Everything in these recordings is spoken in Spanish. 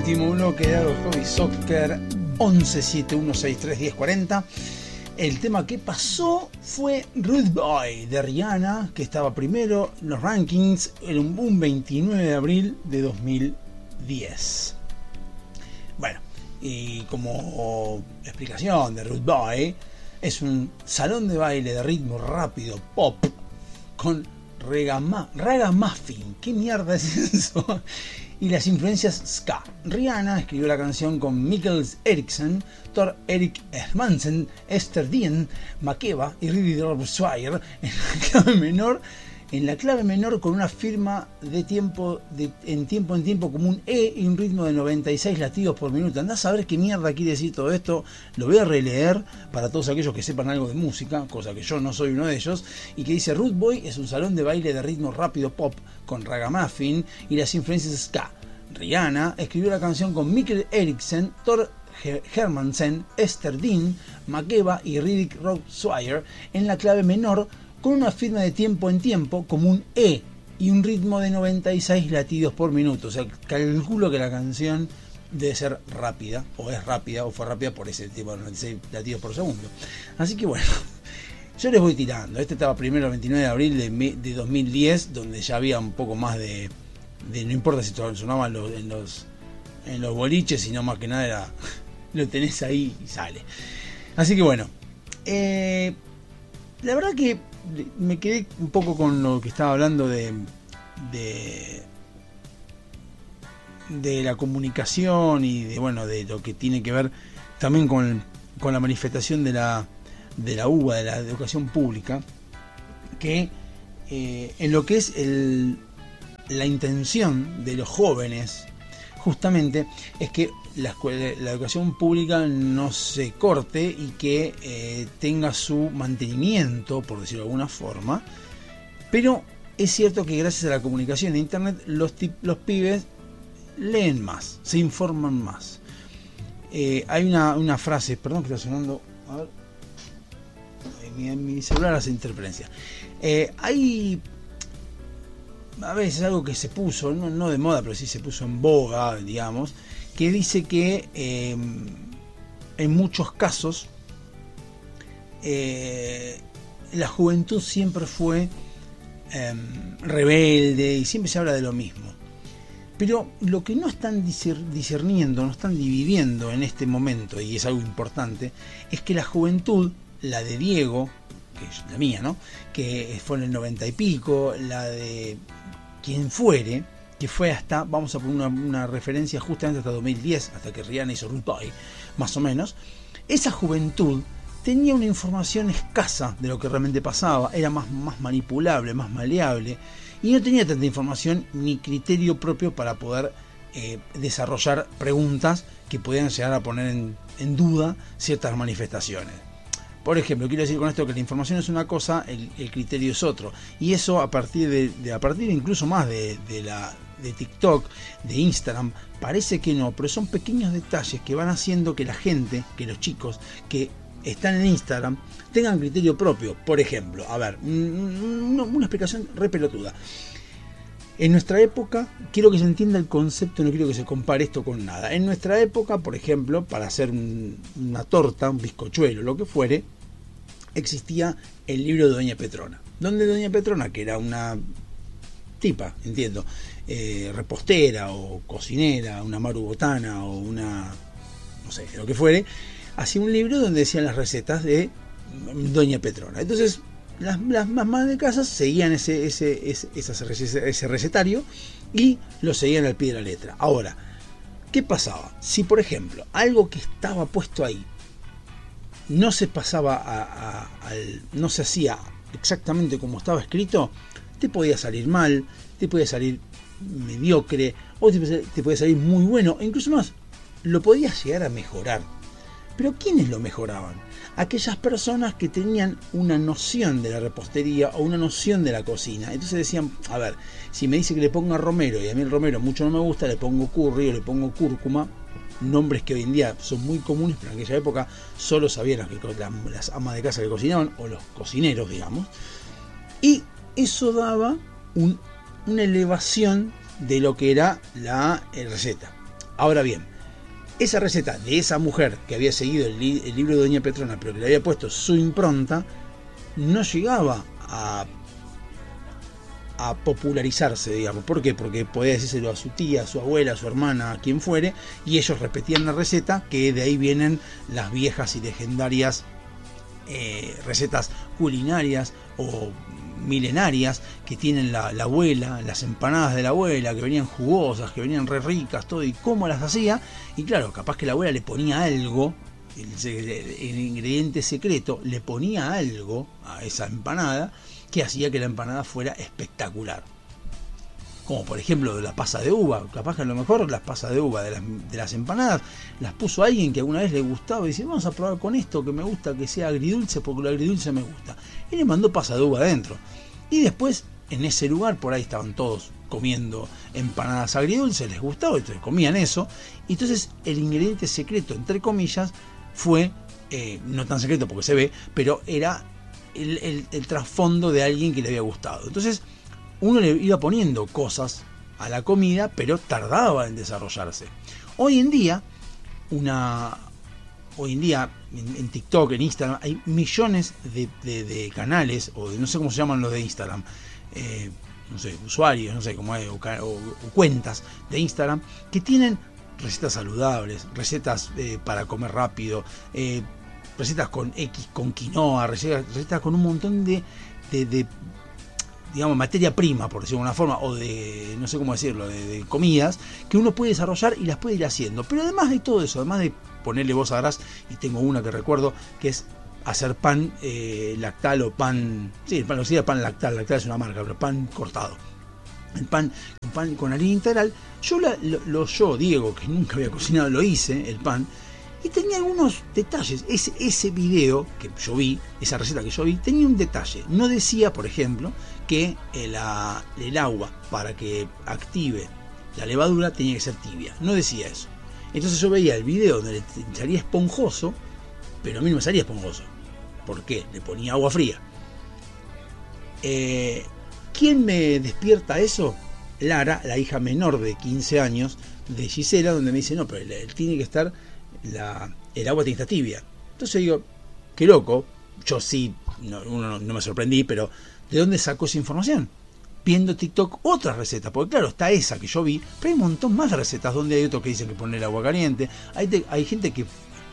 último bloque de Aro Hobby Soccer 1171631040. El tema que pasó fue Rude Boy de Rihanna, que estaba primero en los rankings en un 29 de abril de 2010. Bueno, y como explicación de Rude Boy, es un salón de baile de ritmo rápido pop con ragamuffin. ¿Qué mierda es eso? Y las influencias ska. Rihanna escribió la canción con Mikkel Eriksen, Tor Erik Hermansen, Esther Dien, Makeba y Rudy Swire en la clave menor con una firma de tiempo en tiempo como un E y un ritmo de 96 latidos por minuto. Andá a saber qué mierda quiere decir todo esto. Lo voy a releer para todos aquellos que sepan algo de música, cosa que yo no soy uno de ellos, y que dice: Rude Boy es un salón de baile de ritmo rápido pop con ragamuffin y las influencias ska. Rihanna escribió la canción con Mikkel Eriksen, Tor Hermansen, Esther Dean, Makeba y Riddick Rob Swire en la clave menor con una firma de tiempo en tiempo como un E y un ritmo de 96 latidos por minuto. O sea, calculo que la canción debe ser rápida, o es rápida, o fue rápida por ese tipo de 96 latidos por segundo. Así que bueno, yo les voy tirando. Este estaba primero el 29 de abril de 2010, donde ya había un poco más de no importa si sonaba en los boliches, sino más que nada era, lo tenés ahí y sale. Así que bueno, la verdad que me quedé un poco con lo que estaba hablando de la comunicación y de lo que tiene que ver también con la manifestación de la UBA, de la educación pública, que en lo que es la intención de los jóvenes justamente es que la educación pública no se corte y que tenga su mantenimiento, por decirlo de alguna forma. Pero es cierto que gracias a la comunicación de internet los pibes leen más, se informan más. Hay una frase, perdón que está sonando, a ver, mi celular hace interferencia. Hay a veces algo que se puso, no de moda, pero sí se puso en boga, digamos, que dice que en muchos casos la juventud siempre fue rebelde y siempre se habla de lo mismo. Pero lo que no están discerniendo, no están dividiendo en este momento, y es algo importante, es que la juventud, la de Diego, que es la mía, ¿no?, que fue en el 90 y pico, la de quien fuere, que fue hasta, vamos a poner una referencia justamente hasta 2010, hasta que Rihanna hizo Rude Boy, más o menos, esa juventud tenía una información escasa de lo que realmente pasaba, era más manipulable, más maleable, y no tenía tanta información ni criterio propio para poder desarrollar preguntas que podían llegar a poner en duda ciertas manifestaciones. Por ejemplo, quiero decir con esto que la información es una cosa, el criterio es otro. Y eso a partir incluso más de TikTok, de Instagram, parece que no, pero son pequeños detalles que van haciendo que la gente, que los chicos que están en Instagram tengan criterio propio. Por ejemplo, a ver, una explicación re pelotuda. En nuestra época, quiero que se entienda el concepto, no quiero que se compare esto con nada. En nuestra época, por ejemplo, para hacer una torta, un bizcochuelo, lo que fuere, existía el libro de Doña Petrona. Donde Doña Petrona, que era una tipa, entiendo, repostera o cocinera, una marubotana o una, no sé, lo que fuere, hacía un libro donde decían las recetas de Doña Petrona. Entonces, las mamás de casa seguían ese recetario y lo seguían al pie de la letra. Ahora, ¿qué pasaba? Si, por ejemplo, algo que estaba puesto ahí no se pasaba no se hacía exactamente como estaba escrito, te podía salir mal, te podía salir mediocre, o te podía salir muy bueno, e incluso más, lo podías llegar a mejorar. Pero ¿quiénes lo mejoraban? Aquellas personas que tenían una noción de la repostería o una noción de la cocina. Entonces decían, a ver, si me dice que le ponga romero y a mí el romero mucho no me gusta, le pongo curry o le pongo cúrcuma, nombres que hoy en día son muy comunes, pero en aquella época solo sabían las amas de casa que cocinaban, o los cocineros, digamos, y eso daba una elevación de lo que era la receta. Ahora bien, esa receta de esa mujer que había seguido el libro de Doña Petrona, pero que le había puesto su impronta, no llegaba a popularizarse, digamos. ¿Por qué? Porque podía decírselo a su tía, a su abuela, a su hermana, a quien fuere, y ellos repetían la receta, que de ahí vienen las viejas y legendarias recetas culinarias o milenarias que tienen la abuela, las empanadas de la abuela, que venían jugosas, que venían re ricas, todo, y cómo las hacía. Y claro, capaz que la abuela le ponía algo, el ingrediente secreto, le ponía algo a esa empanada que hacía que la empanada fuera espectacular. Como por ejemplo de la pasa de uva. Capaz que a lo mejor las pasas de uva de las empanadas las puso alguien que alguna vez le gustaba y dice, vamos a probar con esto que me gusta que sea agridulce porque lo agridulce me gusta. Y le mandó pasa de uva adentro. Y después en ese lugar por ahí estaban todos comiendo empanadas agridulces, les gustaba, entonces comían eso. Y entonces el ingrediente secreto, entre comillas, fue, no tan secreto porque se ve, pero era el trasfondo de alguien que le había gustado. Entonces uno le iba poniendo cosas a la comida, pero tardaba en desarrollarse. Hoy en día en TikTok, en Instagram, hay millones de canales, o de, no sé cómo se llaman los de Instagram, no sé, usuarios, no sé cómo es, o cuentas de Instagram, que tienen recetas saludables, recetas para comer rápido, recetas con quinoa, recetas con un montón de digamos, materia prima, por decirlo de una forma, o de, no sé cómo decirlo, de comidas, que uno puede desarrollar y las puede ir haciendo. Pero además de todo eso, además de ponerle voz a gras, y tengo una que recuerdo, que es hacer pan lactal o pan, sí, el pan, pan lactal es una marca, pero pan cortado. El pan con harina integral. Yo, Diego, que nunca había cocinado, lo hice, el pan, y tenía algunos detalles. Ese video que yo vi, esa receta que yo vi, tenía un detalle. No decía, por ejemplo, que el agua para que active la levadura tenía que ser tibia. No decía eso. Entonces yo veía el video donde le salía esponjoso, pero a mí no me salía esponjoso. ¿Por qué? Le ponía agua fría. ¿Quién me despierta eso? Lara, la hija menor de 15 años de Gisela, donde me dice, no, pero tiene que estar, el agua tiene que estar tibia. Entonces digo, qué loco. Yo sí, no me sorprendí, pero ¿de dónde sacó esa información? Viendo TikTok otras recetas, porque claro, está esa que yo vi, pero hay un montón más de recetas donde hay otros que dicen que poner agua caliente. Hay gente que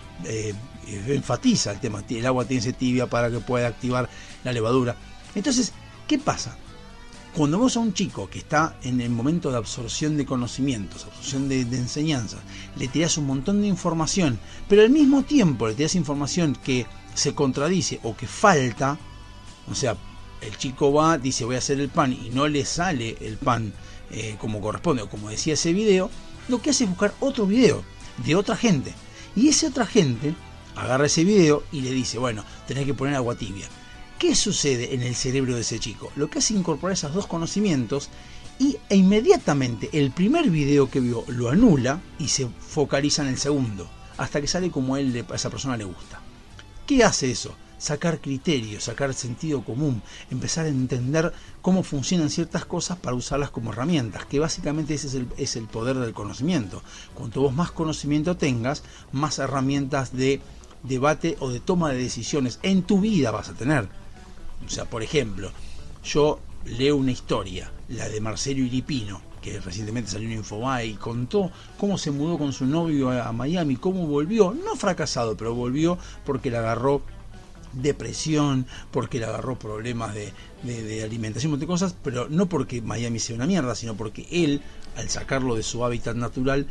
enfatiza el tema, el agua tiene que ser tibia para que pueda activar la levadura. Entonces, ¿qué pasa? Cuando vos a un chico que está en el momento de absorción de conocimientos, absorción de enseñanzas, le tirás un montón de información, pero al mismo tiempo le tirás información que se contradice o que falta, o sea, el chico va, dice voy a hacer el pan y no le sale el pan como corresponde o como decía ese video, lo que hace es buscar otro video de otra gente. Y esa otra gente agarra ese video y le dice, bueno, tenés que poner agua tibia. ¿Qué sucede en el cerebro de ese chico? Lo que hace es incorporar esos dos conocimientos e inmediatamente el primer video que vio lo anula y se focaliza en el segundo, hasta que sale como a esa persona le gusta. ¿Qué hace eso? Sacar criterios, sacar sentido común, empezar a entender cómo funcionan ciertas cosas para usarlas como herramientas, que básicamente ese es el poder del conocimiento. Cuanto vos más conocimiento tengas, más herramientas de debate o de toma de decisiones en tu vida vas a tener. O sea, por ejemplo, yo leo una historia, la de Marcelo Iripino, que recientemente salió en Infobae y contó cómo se mudó con su novio a Miami, cómo volvió, no fracasado, pero volvió porque le agarró depresión, porque le agarró problemas de alimentación, un montón de cosas, pero no porque Miami sea una mierda, sino porque él, al sacarlo de su hábitat natural,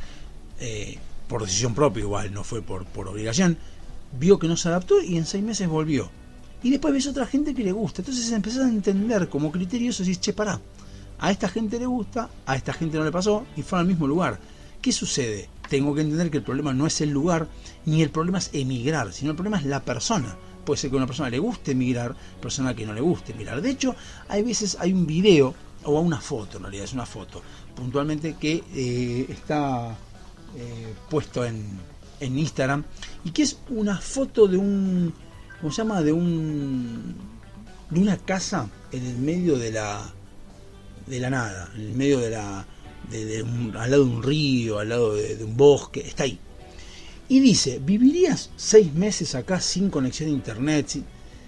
por decisión propia igual, no fue por obligación, vio que no se adaptó y en 6 meses volvió. Y después ves otra gente que le gusta. Entonces empezás a entender como criterio eso y decís, che, pará, a esta gente le gusta, a esta gente no le pasó y fueron al mismo lugar. ¿Qué sucede? Tengo que entender que el problema no es el lugar, ni el problema es emigrar, sino el problema es la persona. Puede ser que a una persona le guste emigrar, persona que no le guste emigrar. De hecho, hay veces hay un video, o una foto en realidad, es una foto, puntualmente que está puesto en Instagram, y que es una foto de ¿cómo se llama? De una casa en el medio de la nada, en el medio de al lado de un río, al lado de un bosque, está ahí. Y dice, ¿vivirías 6 meses acá sin conexión a internet?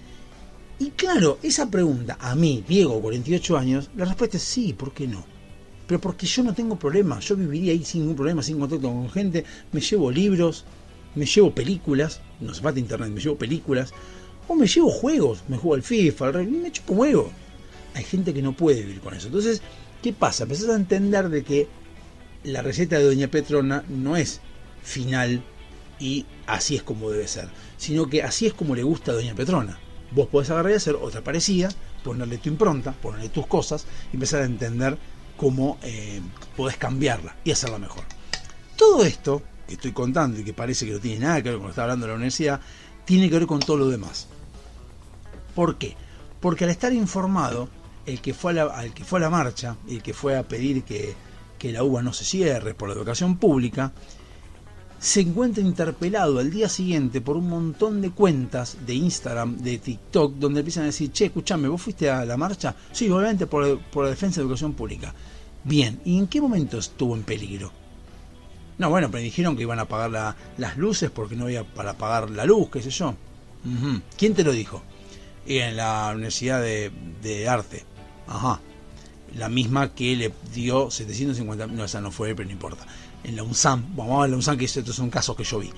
Y claro, esa pregunta, a mí, Diego, 48 años, la respuesta es sí, ¿por qué no? Pero porque yo no tengo problema, yo viviría ahí sin ningún problema, sin contacto con gente, me llevo libros, me llevo películas, no se falta internet, me llevo películas, o me llevo juegos, me juego al FIFA, me chupo un huevo. Hay gente que no puede vivir con eso. Entonces, ¿qué pasa? Empezás a entender de que la receta de Doña Petrona no es final y así es como debe ser, sino que así es como le gusta a Doña Petrona. Vos podés agarrar y hacer otra parecida, ponerle tu impronta, ponerle tus cosas y empezar a entender cómo podés cambiarla y hacerla mejor. Todo esto que estoy contando y que parece que no tiene nada que ver con lo que está hablando de la universidad, tiene que ver con todo lo demás. ¿Por qué? Porque al estar informado, el que fue a la marcha, el que fue a pedir que la UBA no se cierre por la educación pública, se encuentra interpelado al día siguiente por un montón de cuentas de Instagram, de TikTok, donde empiezan a decir, che, escuchame, ¿vos fuiste a la marcha? Sí, obviamente por la defensa de la educación pública. Bien, ¿y en qué momento estuvo en peligro? No, bueno, pero dijeron que iban a apagar las luces porque no había para apagar la luz, qué sé yo. ¿Quién te lo dijo? En la Universidad de Arte. Ajá. La misma que le dio 750... No, esa no fue, pero no importa. En la UNSAM, vamos a la UNSAM, que estos son casos que yo vi.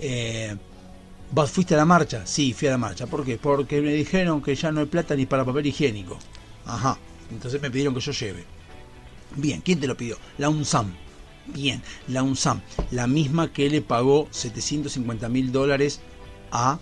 ¿Vos fuiste a la marcha? Sí, fui a la marcha. ¿Por qué? Porque me dijeron que ya no hay plata ni para papel higiénico. Ajá. Entonces me pidieron que yo lleve. Bien, ¿quién te lo pidió? La UNSAM. Bien, la UNSAM, la misma que le pagó $750.000 a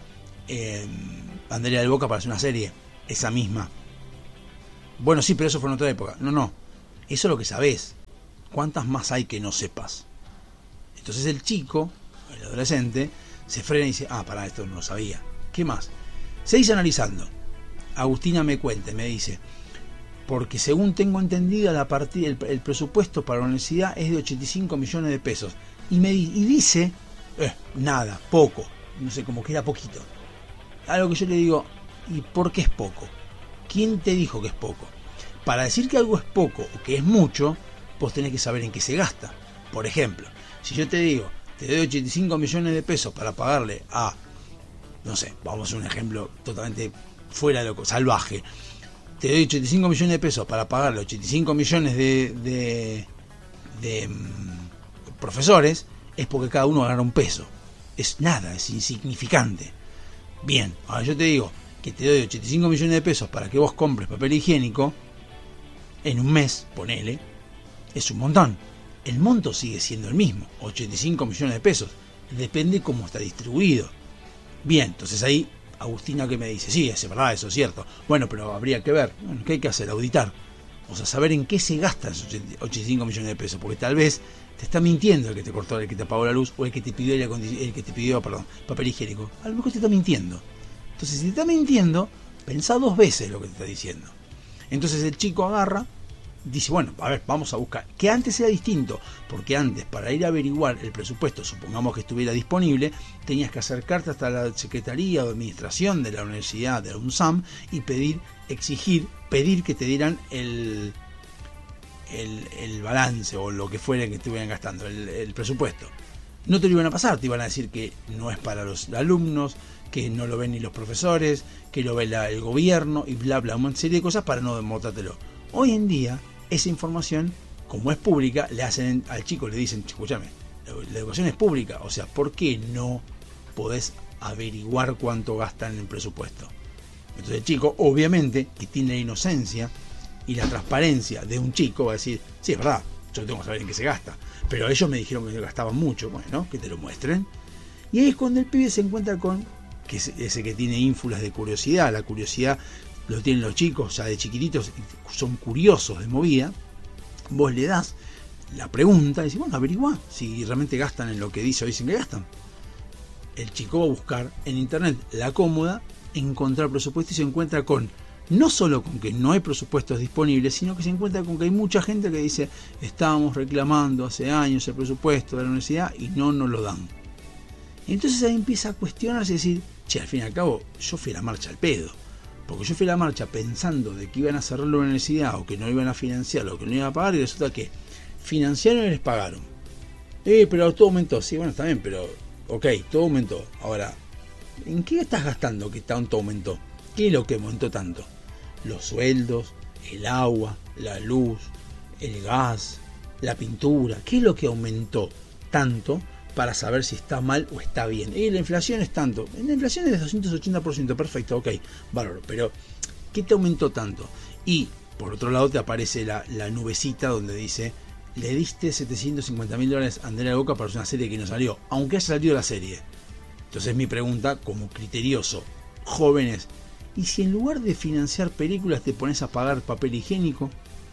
Andrea del Boca para hacer una serie. Esa misma. Bueno, sí, pero eso fue en otra época. No. Eso es lo que sabés. ¿Cuántas más hay que no sepas? Entonces el chico, el adolescente, se frena y dice, pará, esto no lo sabía. ¿Qué más? Seguís analizando. Agustina me dice, porque según tengo entendido, el presupuesto para la universidad es de 85 millones de pesos. Y dice, nada, poco. No sé, como que era poquito. A lo que yo le digo, ¿y por qué es poco? ¿Quién te dijo que es poco? Para decir que algo es poco o que es mucho, vos tenés que saber en qué se gasta. Por ejemplo, si yo te digo, te doy 85 millones de pesos para pagarle a, no sé, vamos a hacer un ejemplo totalmente fuera de lo salvaje. Te doy 85 millones de pesos para pagarle 85 millones de profesores, es porque cada uno ganará un peso. Es nada, es insignificante. Bien, ahora yo te digo que te doy 85 millones de pesos para que vos compres papel higiénico en un mes, ponele, es un montón. El monto sigue siendo el mismo, 85 millones de pesos. Depende cómo está distribuido. Bien, entonces ahí Agustina que me dice, sí, es verdad, eso es cierto. Bueno, pero habría que ver, ¿qué hay que hacer? Auditar. O sea, saber en qué se gastan esos 85 millones de pesos, porque tal vez te está mintiendo el que te cortó, el que te apagó la luz, o el que te pidió papel higiénico. A lo mejor te está mintiendo. Entonces, si te está mintiendo, pensá 2 veces lo que te está diciendo. Entonces el chico agarra, dice, bueno, a ver, vamos a buscar. Que antes era distinto, porque antes, para ir a averiguar el presupuesto, supongamos que estuviera disponible, tenías que acercarte hasta la Secretaría de Administración de la Universidad, de la UNSAM, y pedir que te dieran el balance o lo que fuera que estuvieran gastando, el presupuesto. No te lo iban a pasar, te iban a decir que no es para los alumnos, que no lo ven ni los profesores, que lo ve el gobierno y bla bla, una serie de cosas para no demostrártelo. Hoy en día, esa información, como es pública, le hacen al chico, le dicen, escúchame, la educación es pública, o sea, ¿por qué no podés averiguar cuánto gastan en el presupuesto? Entonces el chico, obviamente, que tiene la inocencia y la transparencia de un chico, va a decir, sí, es verdad, yo tengo que saber en qué se gasta, pero ellos me dijeron que gastaban mucho, bueno, que te lo muestren. Y ahí es cuando el pibe se encuentra con que ese que tiene ínfulas de curiosidad. La curiosidad lo tienen los chicos, ya de chiquititos, son curiosos de movida. Vos le das la pregunta y decís, bueno, averiguá si realmente gastan en lo que dice o dicen que gastan. El chico va a buscar en internet la cómoda, encontrar presupuesto y se encuentra con, no solo con que no hay presupuestos disponibles, sino que se encuentra con que hay mucha gente que dice, estábamos reclamando hace años el presupuesto de la universidad y no nos lo dan. Y entonces ahí empieza a cuestionarse y decir, che, al fin y al cabo, yo fui a la marcha al pedo. Porque yo fui a la marcha pensando de que iban a cerrar la universidad o que no iban a financiar o que no iban a pagar, y resulta que financiaron y les pagaron. Pero todo aumentó. Sí, bueno, está bien, pero ok, todo aumentó. Ahora, ¿en qué estás gastando que tanto aumentó? ¿Qué es lo que aumentó tanto? Los sueldos, el agua, la luz, el gas, la pintura. ¿Qué es lo que aumentó tanto para saber si está mal o está bien? La inflación es tanto. La inflación es de 280%, perfecto, ok, bárbaro. Pero, ¿qué te aumentó tanto? Y, por otro lado, te aparece la nubecita donde dice: le diste $750.000 a Andrea Boca para una serie que no salió, aunque haya salido la serie. Entonces mi pregunta, como criterioso, jóvenes, ¿y si en lugar de financiar películas te pones a pagar papel higiénico?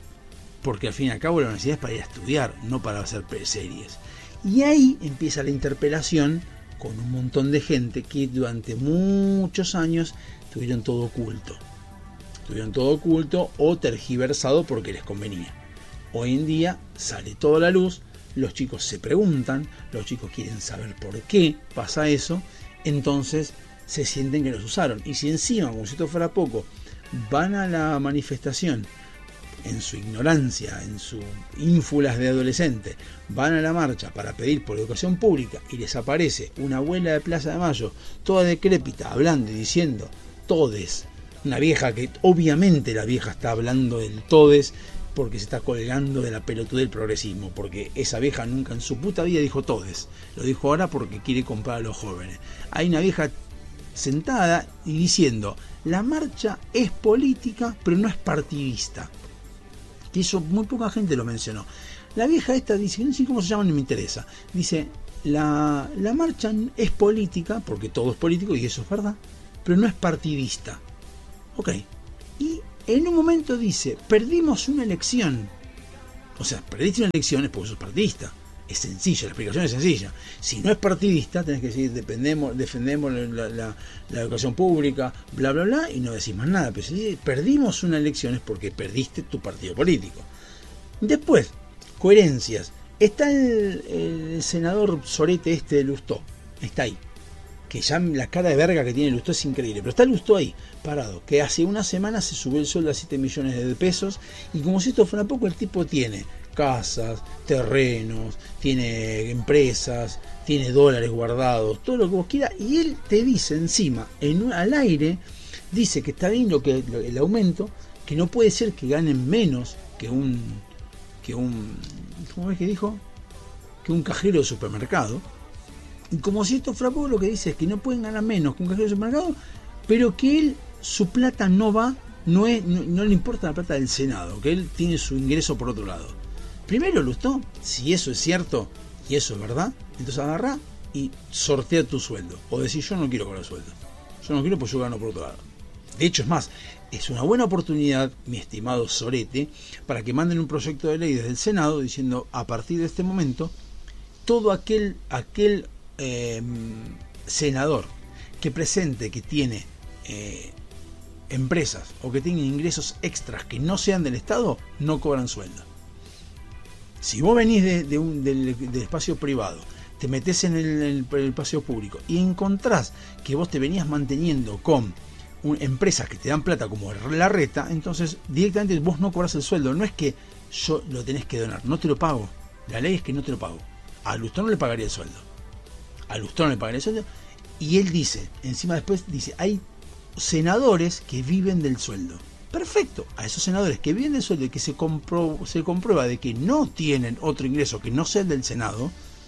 Porque al fin y al cabo la universidad es para ir a estudiar, no para hacer series. Y ahí empieza la interpelación con un montón de gente que durante muchos años tuvieron todo oculto. Tuvieron todo oculto o tergiversado porque les convenía. Hoy en día sale toda la luz, los chicos se preguntan, los chicos quieren saber por qué pasa eso, entonces se sienten que los usaron. Y si encima, como si esto fuera poco, van a la manifestación en su ignorancia, en sus ínfulas de adolescente, van a la marcha para pedir por educación pública y les aparece una abuela de Plaza de Mayo, toda decrépita, hablando y diciendo todes, una vieja que obviamente la vieja está hablando del todes porque se está colgando de la pelotudez del progresismo, porque esa vieja nunca en su puta vida dijo todes, lo dijo ahora porque quiere comprar a los jóvenes. Hay una vieja sentada y diciendo: la marcha es política pero no es partidista, que eso muy poca gente lo mencionó. La vieja esta dice, no sé cómo se llama, no me interesa, dice: la marcha es política porque todo es político, y eso es verdad, pero no es partidista. Ok, y en un momento dice: perdimos una elección. O sea, perdiste una elección es porque sos partidista. Es sencilla, la explicación es sencilla. Si no es partidista, tenés que decir: defendemos la educación pública, bla bla bla, y no decís más nada. Pero si perdimos una elección es porque perdiste tu partido político. Después, coherencias. Está el senador Sorete de Lustó. Está ahí. Que ya la cara de verga que tiene Lustó es increíble, pero está Lustó ahí, parado, que hace una semana se subió el sueldo a 7 millones de pesos, y como si esto fuera poco, el tipo tiene casas, terrenos, tiene empresas, tiene dólares guardados, todo lo que vos quieras, y él te dice encima, al aire, dice que está bien el aumento, que no puede ser que ganen menos que un ¿cómo es que dijo? Que un cajero de supermercado. Y como si esto fuera poco, lo que dice es que no pueden ganar menos que un cajero de supermercado, pero que él, su plata no le importa la plata del Senado, que él tiene su ingreso por otro lado. Primero, Lustó, si eso es cierto y eso es verdad, entonces agarrá y sortea tu sueldo. O decir: yo no quiero cobrar sueldo. Yo no quiero porque yo gano por otro lado. De hecho, es más, es una buena oportunidad, mi estimado Sorete, para que manden un proyecto de ley desde el Senado diciendo: a partir de este momento, todo aquel senador que presente que tiene empresas o que tiene ingresos extras que no sean del Estado, no cobran sueldo. Si vos venís del espacio privado, te metés en el espacio público y encontrás que vos te venías manteniendo con empresas que te dan plata como la Reta, entonces directamente vos no cobrás el sueldo. No es que yo lo tenés que donar, no te lo pago. La ley es que no te lo pago. A Lustó no le pagaría el sueldo. A Lustó no le pagaría el sueldo. Y él dice, encima después dice: hay senadores que viven del sueldo. Perfecto, a esos senadores que viven del sueldo y que se comprueba de que no tienen otro ingreso que no sea el del Senado,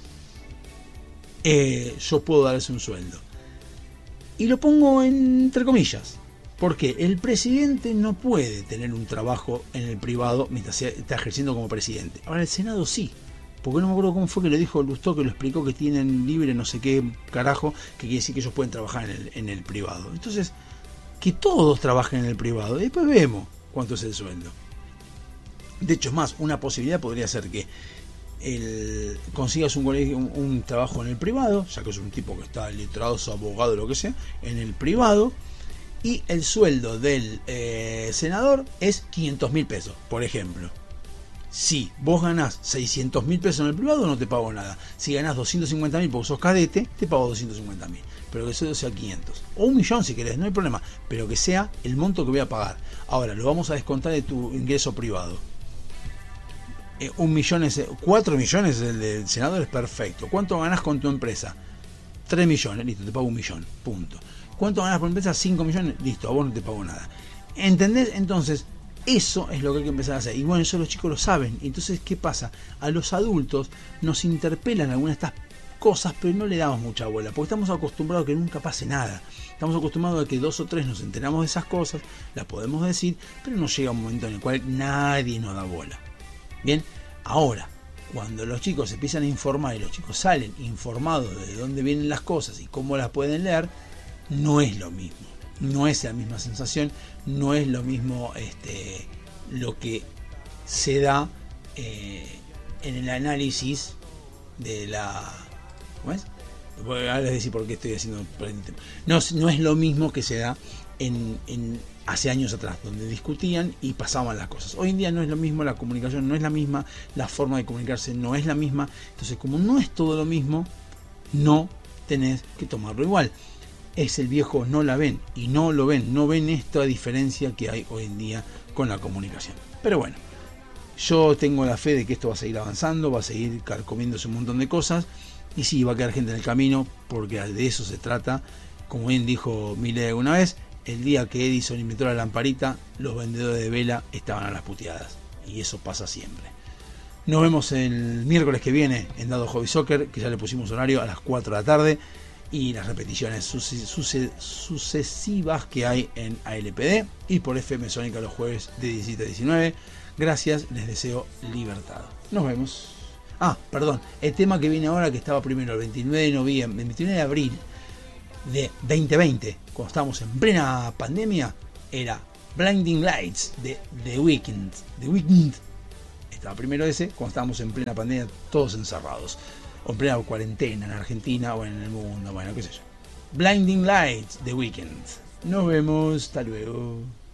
yo puedo darles un sueldo. Y lo pongo entre comillas, porque el presidente no puede tener un trabajo en el privado mientras está ejerciendo como presidente. Ahora el Senado sí. Porque no me acuerdo cómo fue que le dijo Lustó, que lo explicó, que tienen libre no sé qué carajo, que quiere decir que ellos pueden trabajar en el privado. Entonces, que todos trabajen en el privado, y después vemos cuánto es el sueldo. De hecho, es más, una posibilidad podría ser que consigas un trabajo en el privado, ya que es un tipo que está letrado, abogado, lo que sea, en el privado, y el sueldo del senador es 500.000 pesos, por ejemplo. Si vos ganás 600.000 pesos en el privado, no te pago nada. Si ganás 250.000 porque sos cadete, te pago 250.000. Pero que el sueldo sea 500. O 1.000.000 si querés, no hay problema. Pero que sea el monto que voy a pagar. Ahora, lo vamos a descontar de tu ingreso privado. 1 millón 4 millones el del senador es perfecto. ¿Cuánto ganás con tu empresa? 3 millones, listo, te pago 1 millón, punto. ¿Cuánto ganás por empresa? 5 millones, listo, a vos no te pago nada. ¿Entendés? Entonces, eso es lo que hay que empezar a hacer. Y bueno, eso los chicos lo saben. Entonces, ¿qué pasa? A los adultos nos interpelan algunas de estas cosas, pero no le damos mucha bola, porque estamos acostumbrados a que nunca pase nada. Estamos acostumbrados a que 2 o 3 nos enteramos de esas cosas, las podemos decir, pero no llega un momento en el cual nadie nos da bola. Bien, ahora, cuando los chicos se empiezan a informar y los chicos salen informados de dónde vienen las cosas y cómo las pueden leer, no es lo mismo. No es la misma sensación, no es lo mismo lo que se da en el análisis de la... ¿Cómo es? Ahora les decir por qué estoy haciendo... No es lo mismo que se da en hace años atrás, donde discutían y pasaban las cosas. Hoy en día no es lo mismo, la comunicación no es la misma, la forma de comunicarse no es la misma. Entonces, como no es todo lo mismo, no tenés que tomarlo igual. Es el viejo no la ven y no lo ven, no ven esta diferencia que hay hoy en día con la comunicación. Pero bueno, yo tengo la fe de que esto va a seguir avanzando, va a seguir carcomiéndose un montón de cosas y sí, va a quedar gente en el camino porque de eso se trata. Como bien dijo Milei una vez, el día que Edison inventó la lamparita, los vendedores de vela estaban a las puteadas y eso pasa siempre. Nos vemos el miércoles que viene en Dado Hobby Soccer, que ya le pusimos horario a las 4 de la tarde. Y las repeticiones sucesivas que hay en ALPD y por FM Sónica los jueves de 17 a 19. Gracias, les deseo libertad. Nos vemos. Perdón, el tema que viene ahora, que estaba primero el 29 de noviembre, el 29 de abril de 2020, cuando estábamos en plena pandemia, era Blinding Lights de The Weeknd. Estaba primero ese, cuando estábamos en plena pandemia, todos encerrados. O en plena cuarentena en Argentina o en el mundo, bueno, qué sé yo. Blinding Lights, The Weeknd. Nos vemos, hasta luego.